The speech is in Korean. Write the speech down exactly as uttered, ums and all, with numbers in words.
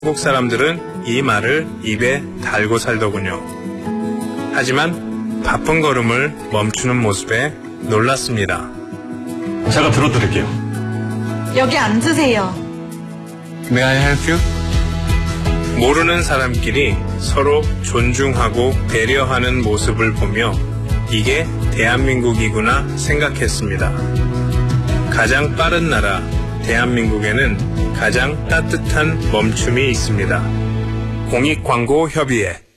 한국 사람들은 이 말을 입에 달고 살더군요. 하지만 바쁜 걸음을 멈추는 모습에 놀랐습니다. 제가 들어드릴게요. 여기 앉으세요. May I help you? 모르는 사람끼리 서로 존중하고 배려하는 모습을 보며 이게 대한민국이구나 생각했습니다. 가장 빠른 나라 대한민국에는 가장 따뜻한 멈춤이 있습니다. 공익광고협의회